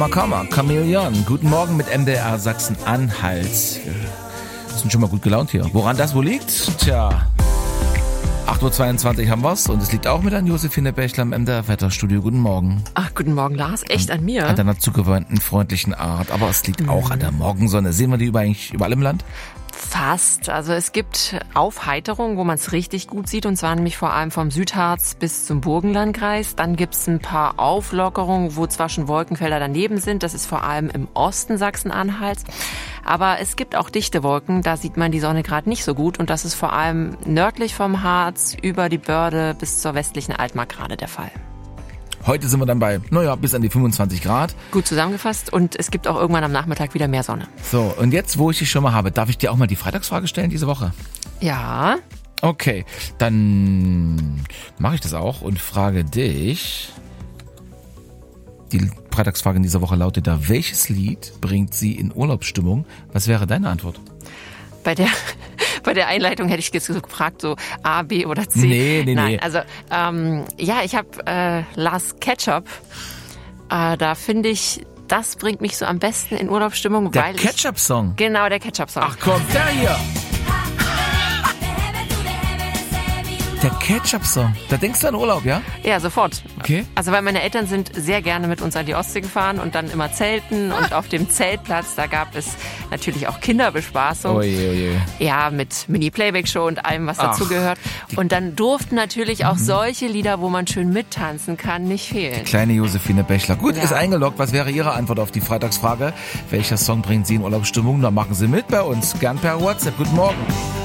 Makama, Chamäleon, guten Morgen mit MDR Sachsen-Anhalt. Wir sind schon mal gut gelaunt hier. Woran das wohl liegt? Tja, 8.22 Uhr haben wir's und es liegt auch mit an Josephine Bächler im MDR Wetterstudio. Guten Morgen. Ach, guten Morgen, Lars. Echt an mir? An deiner zugewandten, freundlichen Art. Aber es liegt auch an der Morgensonne. Sehen wir die überall im Land? Fast. Also es gibt Aufheiterung, wo man es richtig gut sieht, und zwar nämlich vor allem vom Südharz bis zum Burgenlandkreis. Dann gibt's ein paar Auflockerungen, wo zwar schon Wolkenfelder daneben sind. Das ist vor allem im Osten Sachsen-Anhalts. Aber es gibt auch dichte Wolken, da sieht man die Sonne gerade nicht so gut. Und das ist vor allem nördlich vom Harz, über die Börde bis zur westlichen Altmark gerade der Fall. Heute sind wir dann bei, bis an die 25 Grad. Gut zusammengefasst, und es gibt auch irgendwann am Nachmittag wieder mehr Sonne. So, und jetzt, wo ich dich schon mal habe, darf ich dir auch mal die Freitagsfrage stellen diese Woche? Ja. Okay, dann mache ich das auch und frage dich. Die Freitagsfrage in dieser Woche lautet da: Welches Lied bringt Sie in Urlaubsstimmung? Was wäre deine Antwort? Bei der Einleitung hätte ich gefragt, so A, B oder C. Nee. Nein, also ich habe Last Ketchup. Da finde ich, das bringt mich so am besten in Urlaubsstimmung. Der Ketchup-Song? Genau, der Ketchup-Song. Ach komm, der hier! Der Ketchup-Song. Da denkst du an Urlaub, ja? Ja, sofort. Okay. Also weil meine Eltern sind sehr gerne mit uns an die Ostsee gefahren und dann immer zelten. Und auf dem Zeltplatz, da gab es natürlich auch Kinderbespaßung. Oje. Ja, mit Mini-Playback-Show und allem, was dazugehört. Und dann durften natürlich auch solche Lieder, wo man schön mittanzen kann, nicht fehlen. Kleine Josephine Bächler. Gut, ist eingeloggt. Was wäre Ihre Antwort auf die Freitagsfrage? Welcher Song bringt Sie in Urlaubsstimmung? Dann machen Sie mit bei uns. Gern per WhatsApp. Guten Morgen.